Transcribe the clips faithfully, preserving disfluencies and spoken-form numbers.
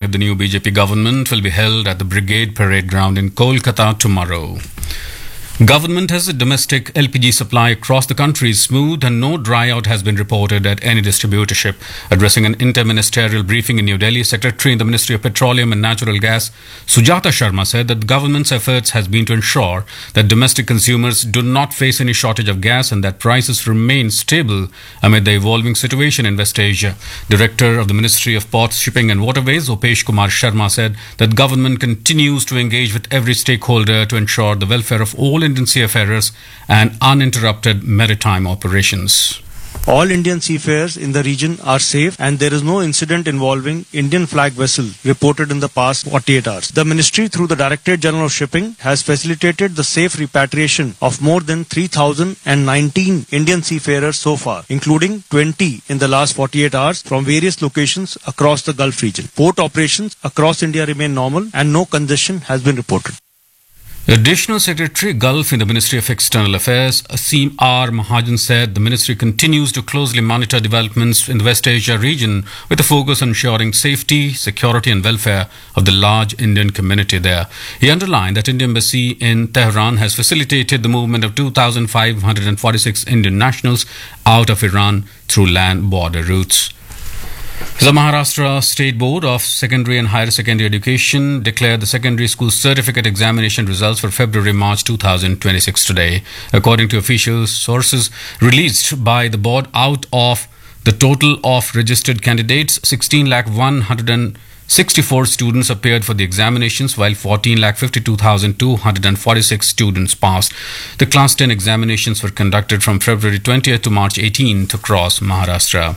of the new B J P government will be held at the Brigade Parade Ground in Kolkata tomorrow. Government has a domestic L P G supply across the country is smooth and no dry out has been reported at any distributorship. Addressing an inter-ministerial briefing in New Delhi, Secretary in the Ministry of Petroleum and Natural Gas, Sujata Sharma, said that the government's efforts has been to ensure that domestic consumers do not face any shortage of gas and that prices remain stable amid the evolving situation in West Asia. Director of the Ministry of Ports, Shipping and Waterways, Upesh Kumar Sharma, said that government continues to engage with every stakeholder to ensure the welfare of all Indian seafarers and uninterrupted maritime operations. All Indian seafarers in the region are safe and there is no incident involving Indian flag vessel reported in the past forty-eight hours. The ministry through the Directorate General of Shipping has facilitated the safe repatriation of more than three thousand nineteen Indian seafarers so far, including twenty in the last forty-eight hours from various locations across the Gulf region. Port operations across India remain normal and no congestion has been reported. Additional Secretary Gulf in the Ministry of External Affairs, Asim R. Mahajan, said the ministry continues to closely monitor developments in the West Asia region with a focus on ensuring safety, security and welfare of the large Indian community there. He underlined that Indian Embassy in Tehran has facilitated the movement of two thousand five hundred forty-six Indian nationals out of Iran through land border routes. The Maharashtra State Board of Secondary and Higher Secondary Education declared the secondary school certificate examination results for February-March two thousand twenty-six today. According to official sources released by the board, out of the total of registered candidates, sixteen lakh one hundred sixty-four students appeared for the examinations, while fourteen lakh fifty-two thousand two hundred forty-six students passed. The Class ten examinations were conducted from February twentieth to March eighteenth across Maharashtra.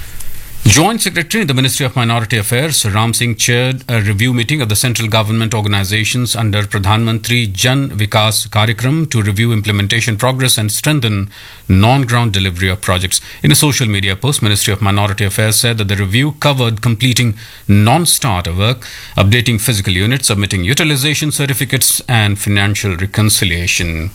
Joint Secretary in the Ministry of Minority Affairs, Ram Singh, chaired a review meeting of the central government organizations under Pradhan Mantri Jan Vikas Karyakram to review implementation progress and strengthen non-ground delivery of projects. In a social media post, Ministry of Minority Affairs said that the review covered completing non-starter work, updating physical units, submitting utilization certificates and financial reconciliation.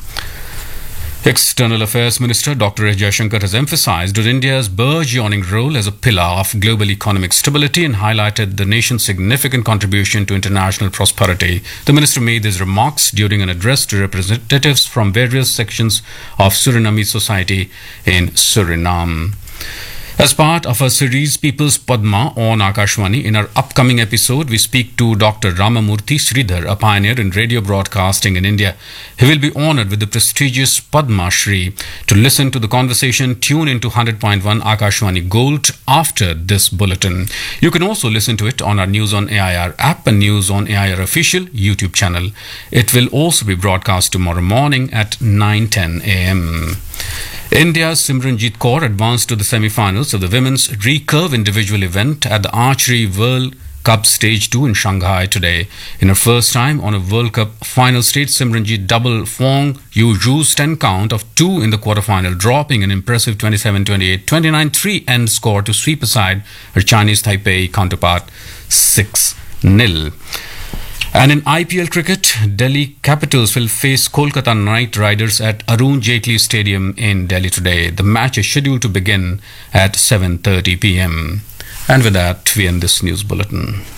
External Affairs Minister Doctor S. Jaishankar has emphasized India's burgeoning role as a pillar of global economic stability and highlighted the nation's significant contribution to international prosperity. The minister made these remarks during an address to representatives from various sections of Surinamese society in Suriname. As part of our series People's Padma on Akashvani, in our upcoming episode, we speak to Doctor Ramamurthy Sridhar, a pioneer in radio broadcasting in India. He will be honored with the prestigious Padma Shri. To listen to the conversation, tune into one hundred point one Akashvani Gold after this bulletin. You can also listen to it on our News on A I R app and News on A I R official YouTube channel. It will also be broadcast tomorrow morning at nine ten a m India's Simranjit Kaur advanced to the semi-finals of the women's recurve individual event at the Archery World Cup Stage two in Shanghai today. In her first time on a World Cup final stage, Simranjit doubled Fong Yuju's ten count of two in the quarterfinal, dropping an impressive twenty-seven twenty-eight, twenty-nine three end score to sweep aside her Chinese Taipei counterpart six nil. And in I P L cricket, Delhi Capitals will face Kolkata Knight Riders at Arun Jaitley Stadium in Delhi today. The match is scheduled to begin at seven thirty p m. And with that, we end this news bulletin.